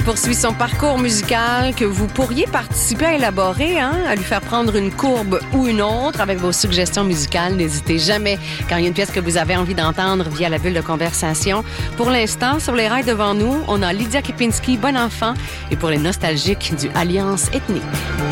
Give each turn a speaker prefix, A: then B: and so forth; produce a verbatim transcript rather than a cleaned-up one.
A: poursuit son parcours musical que vous pourriez participer à élaborer, hein, à lui faire prendre une courbe ou une autre avec vos suggestions musicales. N'hésitez jamais quand il y a une pièce que vous avez envie d'entendre via la bulle de conversation. Pour l'instant, sur les rails devant nous, on a Lydia Kepinski, Bon Enfant, et pour les nostalgiques, du Alliance Ethnique.